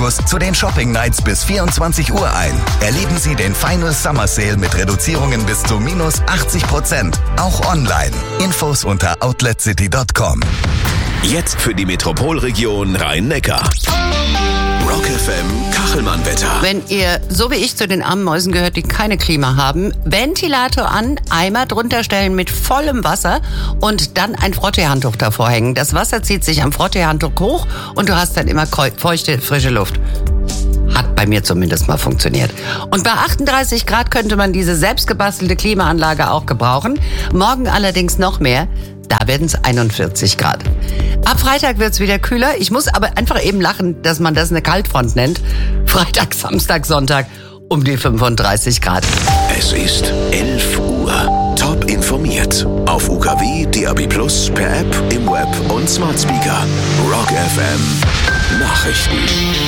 August zu den Shopping Nights bis 24 Uhr ein. Erleben Sie den Final Summer Sale mit Reduzierungen bis zu minus 80%. Auch online. Infos unter outletcity.com. Jetzt für die Metropolregion Rhein-Neckar. Rock FM Kachelmann-Wetter. Wenn ihr, so wie ich, zu den armen Mäusen gehört, die keine Klima haben, Ventilator an, Eimer drunter stellen mit vollem Wasser und dann ein Frotteehandtuch davor hängen. Das Wasser zieht sich am Frotteehandtuch hoch und du hast dann immer feuchte, frische Luft. Hat bei mir zumindest mal funktioniert. Und bei 38 Grad könnte man diese selbstgebastelte Klimaanlage auch gebrauchen. Morgen allerdings noch mehr. Da werden es 41 Grad. Ab Freitag wird es wieder kühler. Ich muss aber einfach eben lachen, dass man das eine Kaltfront nennt. Freitag, Samstag, Sonntag um die 35 Grad. Es ist 11 Uhr. Top informiert. Auf UKW, DAB+, per App, im Web und Smart Speaker. Rock FM Nachrichten.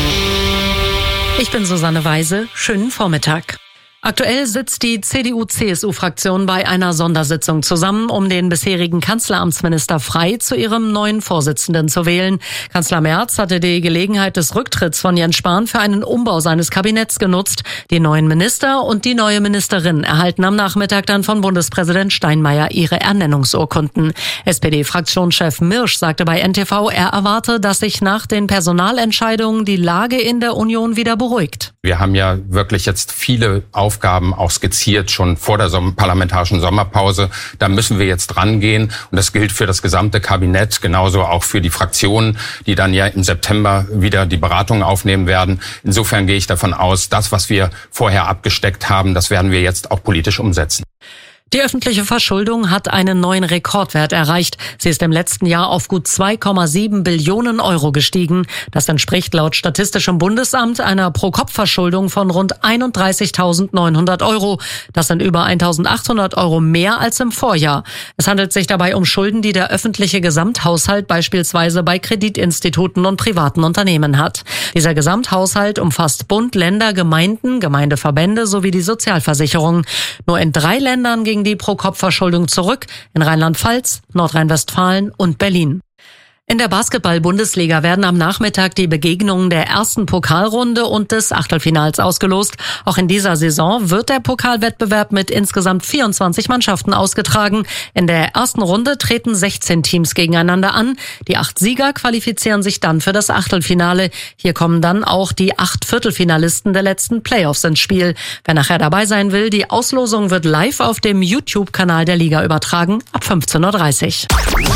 Ich bin Susanne Weise. Schönen Vormittag. Aktuell sitzt die CDU-CSU-Fraktion bei einer Sondersitzung zusammen, um den bisherigen Kanzleramtsminister Frey zu ihrem neuen Vorsitzenden zu wählen. Kanzler Merz hatte die Gelegenheit des Rücktritts von Jens Spahn für einen Umbau seines Kabinetts genutzt. Die neuen Minister und die neue Ministerin erhalten am Nachmittag dann von Bundespräsident Steinmeier ihre Ernennungsurkunden. SPD-Fraktionschef Mirsch sagte bei NTV, er erwarte, dass sich nach den Personalentscheidungen die Lage in der Union wieder beruhigt. Wir haben ja wirklich jetzt viele Aufgaben auch skizziert, schon vor der parlamentarischen Sommerpause. Da müssen wir jetzt rangehen. Und das gilt für das gesamte Kabinett, genauso auch für die Fraktionen, die dann ja im September wieder die Beratungen aufnehmen werden. Insofern gehe ich davon aus, das, was wir vorher abgesteckt haben, das werden wir jetzt auch politisch umsetzen. Die öffentliche Verschuldung hat einen neuen Rekordwert erreicht. Sie ist im letzten Jahr auf gut 2,7 Billionen Euro gestiegen. Das entspricht laut Statistischem Bundesamt einer Pro-Kopf-Verschuldung von rund 31.900 Euro. Das sind über 1.800 Euro mehr als im Vorjahr. Es handelt sich dabei um Schulden, die der öffentliche Gesamthaushalt beispielsweise bei Kreditinstituten und privaten Unternehmen hat. Dieser Gesamthaushalt umfasst Bund, Länder, Gemeinden, Gemeindeverbände sowie die Sozialversicherung. Nur in 3 Ländern ging die Pro-Kopf-Verschuldung zurück, in Rheinland-Pfalz, Nordrhein-Westfalen und Berlin. In der Basketball-Bundesliga werden am Nachmittag die Begegnungen der ersten Pokalrunde und des Achtelfinals ausgelost. Auch in dieser Saison wird der Pokalwettbewerb mit insgesamt 24 Mannschaften ausgetragen. In der ersten Runde treten 16 Teams gegeneinander an. Die 8 Sieger qualifizieren sich dann für das Achtelfinale. Hier kommen dann auch die 8 Viertelfinalisten der letzten Playoffs ins Spiel. Wer nachher dabei sein will, die Auslosung wird live auf dem YouTube-Kanal der Liga übertragen ab 15:30 Uhr.